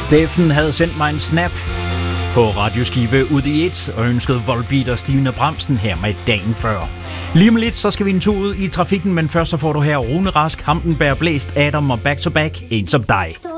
Steffen havde sendt mig en snap på radioskive ud i et og ønskede Volbeat og Stine Bramsen her med dagen før. Lige om lidt, så skal vi en tur ud i trafikken, men først så får du her Rune Rask, Ham den bærer blæst, Adam og Back to Back, En som dig.